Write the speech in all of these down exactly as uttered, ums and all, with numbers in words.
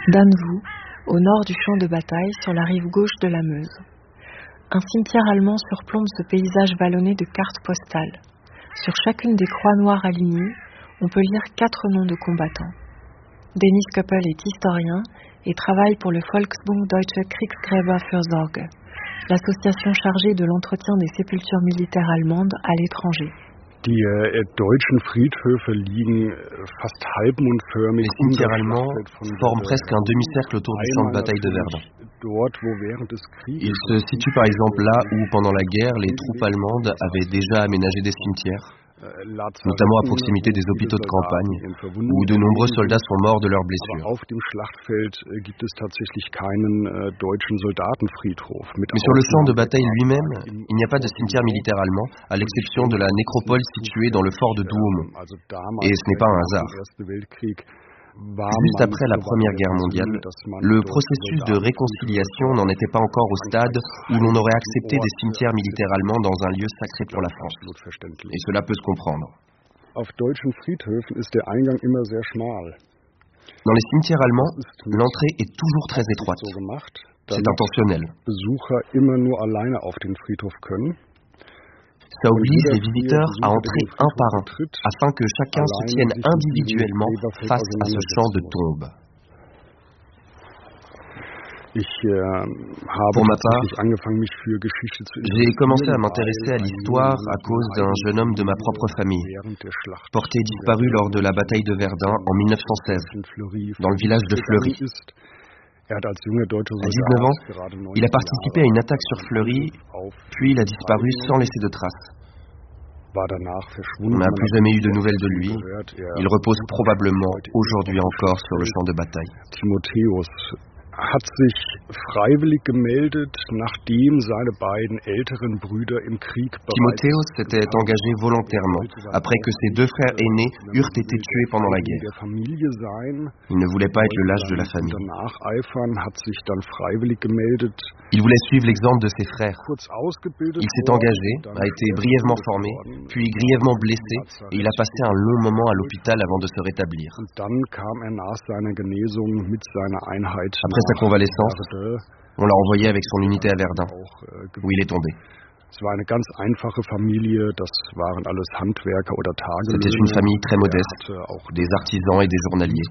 Damzou, au nord du champ de bataille, sur la rive gauche de la Meuse. Un cimetière allemand surplombe ce paysage vallonné de cartes postales. Sur chacune des croix noires alignées, on peut lire quatre noms de combattants. Dennis Köppel est historien et travaille pour le Volksbund Deutsche Kriegsgräberfürsorge, l'association chargée de l'entretien des sépultures militaires allemandes à l'étranger. Die äh, deutschen Friedhöfe liegen fast halbmondförmig. Les cimetières allemands forment presque un demi-cercle autour du champ de bataille de Verdun. Ils se situent par exemple là où, pendant la guerre, les troupes allemandes avaient déjà aménagé des cimetières, notamment à proximité des hôpitaux de campagne, où de nombreux soldats sont morts de leurs blessures. Mais sur le champ de bataille lui-même, il n'y a pas de cimetière militaire allemand, à l'exception de la nécropole située dans le fort de Douaumont. Et ce n'est pas un hasard. Juste après la Première Guerre mondiale, le processus de réconciliation n'en était pas encore au stade où l'on aurait accepté des cimetières militaires allemands dans un lieu sacré pour la France. Et cela peut se comprendre. Auf deutschen Friedhöfen ist der Eingang immer sehr schmal. Dans les cimetières allemands, l'entrée est toujours très étroite. C'est intentionnel. Besucher immer nur alleine auf den Friedhof können. Ça oblige les visiteurs à entrer un par un, afin que chacun se tienne individuellement face à ce champ de tombes. Pour ma part, j'ai commencé à m'intéresser à l'histoire à cause d'un jeune homme de ma propre famille, porté disparu lors de la bataille de Verdun en mille neuf cent seize, dans le village de Fleury. À dix-neuf ans, il a participé à une attaque sur Fleury, puis il a disparu sans laisser de traces. On n'a plus jamais eu de nouvelles de lui. Il repose probablement aujourd'hui encore sur le champ de bataille. hat sich freiwillig gemeldet, nachdem seine beiden älteren Brüder im Krieg Timotheos s'était engagé volontairement après que ses deux frères aînés eurent été tués pendant la guerre. Il ne voulait pas être le lâche de la famille. Il voulait suivre l'exemple de ses frères. Il s'est engagé, a été brièvement formé, puis grièvement blessé, et il a passé un long moment à l'hôpital avant de se rétablir. Après sa convalescence, on l'a envoyé avec son unité à Verdun, où il est tombé. C'était une famille très modeste, des artisans et des journaliers.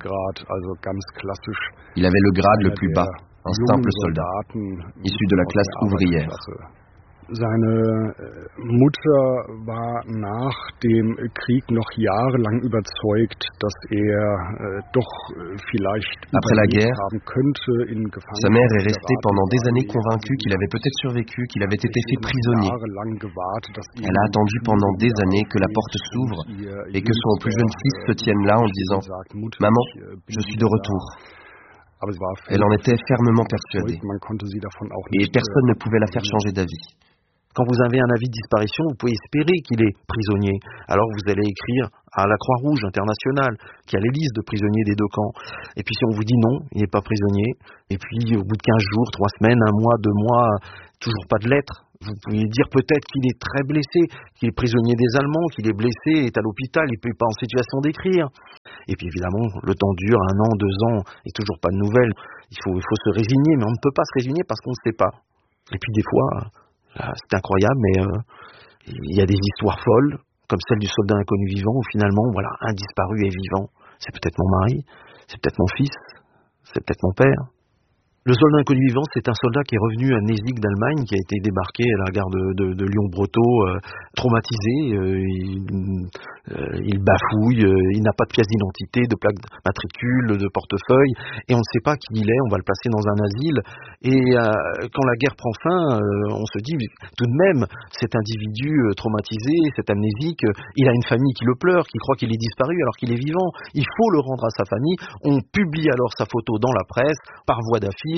Il avait le grade le plus bas, un simple soldat, issu de la classe ouvrière. Seine Mutter war nach dem Krieg noch jahrelang überzeugt, dass er äh, doch vielleicht Après la guerre, haben könnte in Gefangenschaft. Sa mère est restée pendant des années convaincue qu'il avait peut-être survécu, qu'il avait été fait prisonnier. Elle a attendu pendant des années que la porte s'ouvre et que son plus jeune fils se tienne là en disant « Maman, je suis de retour ». Elle en était fermement persuadée et personne ne pouvait la faire changer d'avis. Quand vous avez un avis de disparition, vous pouvez espérer qu'il est prisonnier. Alors vous allez écrire à la Croix-Rouge internationale, qui a les listes de prisonniers des deux camps. Et puis si on vous dit non, il n'est pas prisonnier, et puis au bout de quinze jours, trois semaines, un mois, deux mois, toujours pas de lettre, vous pouvez dire peut-être qu'il est très blessé, qu'il est prisonnier des Allemands, qu'il est blessé, est à l'hôpital, il n'est pas en situation d'écrire. Et puis évidemment, le temps dure, un an, deux ans, et toujours pas de nouvelles. Il faut, il faut se résigner, mais on ne peut pas se résigner parce qu'on ne sait pas. Et puis des fois... c'est incroyable, mais euh, il y a des histoires folles, comme celle du soldat inconnu vivant, où finalement, voilà, un disparu est vivant. C'est peut-être mon mari, c'est peut-être mon fils, c'est peut-être mon père. Le soldat inconnu vivant, c'est un soldat qui est revenu à Nézig d'Allemagne, qui a été débarqué à la gare de, de, de Lyon-Breteau, euh, traumatisé, euh, il, euh, il bafouille, euh, il n'a pas de pièce d'identité, de plaque matricule, de portefeuille, et on ne sait pas qui il est, on va le placer dans un asile, et euh, quand la guerre prend fin, euh, on se dit, tout de même, cet individu euh, traumatisé, cet amnésique, euh, il a une famille qui le pleure, qui croit qu'il est disparu alors qu'il est vivant, il faut le rendre à sa famille, on publie alors sa photo dans la presse, par voie d'affiche,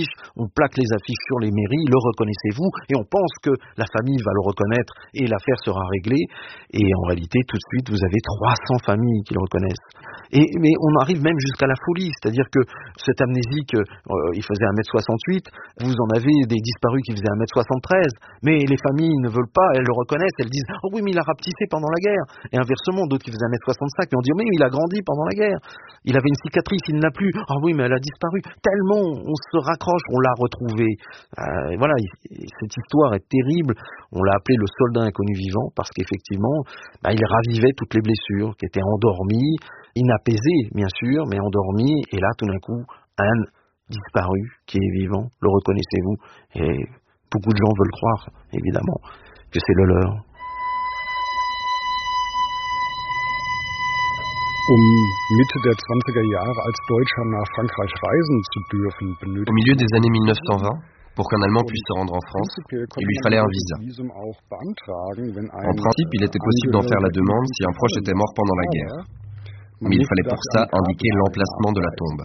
affiches, on plaque les affiches sur les mairies, le reconnaissez-vous, et on pense que la famille va le reconnaître et l'affaire sera réglée. Et en réalité, tout de suite, vous avez trois cents familles qui le reconnaissent. Et, mais on arrive même jusqu'à la folie, c'est-à-dire que cet amnésique, euh, il faisait un mètre soixante-huit, vous en avez des disparus qui faisaient un mètre soixante-treize, mais les familles ne veulent pas, elles le reconnaissent, elles disent « Oh oui, mais il a rapetissé pendant la guerre ». Et inversement, d'autres qui faisaient un mètre soixante-cinq, et on dit « Mais il a grandi pendant la guerre, il avait une cicatrice, il n'a plus, ah oh oui, mais elle a disparu ». Tellement on se raccroche, on l'a retrouvé. Euh, voilà, cette histoire est terrible, on l'a appelé le soldat inconnu vivant, parce qu'effectivement, bah, il ravivait toutes les blessures qui étaient endormies, inapaisé, bien sûr, mais endormi, et là, tout d'un coup, un disparu qui est vivant, le reconnaissez-vous? Et beaucoup de gens veulent croire, évidemment, que c'est le leur. Um Mitte der zwanziger Jahre als Deutscher nach Frankreich reisen zu dürfen, Au milieu des années mille neuf cent vingt, pour qu'un Allemand puisse se rendre en France, il lui fallait un visa. En principe, il était possible d'en faire la demande si un proche était mort pendant la guerre. Mais il fallait pour ça indiquer l'emplacement de la tombe.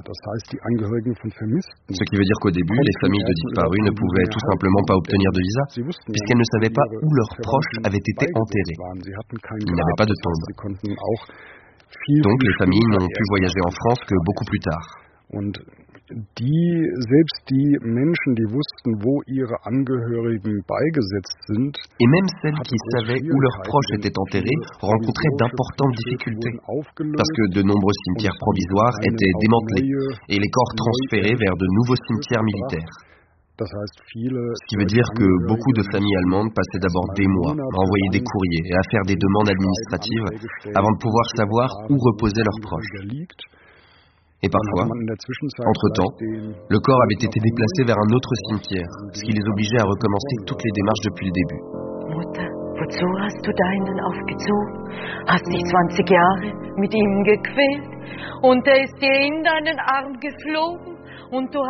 Ce qui veut dire qu'au début, les familles de disparus ne pouvaient tout simplement pas obtenir de visa, puisqu'elles ne savaient pas où leurs proches avaient été enterrés. Il n'y avait pas de tombe. Donc les familles n'ont pu voyager en France que beaucoup plus tard. Die, selbst die Menschen, die wussten, wo ihre Angehörigen beigesetzt sind, et même celles qui savaient où leurs proches étaient enterrés rencontraient d'importantes difficultés, parce que de nombreux cimetières provisoires étaient démantelés et les corps transférés vers de nouveaux cimetières militaires. Ce qui veut dire que beaucoup de familles allemandes passaient d'abord des mois à envoyer des courriers et à faire des demandes administratives avant de pouvoir savoir où reposaient leurs proches. Et parfois, entre-temps, le corps avait été déplacé vers un autre cimetière, ce qui les obligeait à recommencer toutes les démarches depuis le début. Mutter, wozu hast du deinen aufgezogen? Hast dich zwanzig Jahre mit ihm gequält und er ist dir in deinen Arm geflogen und du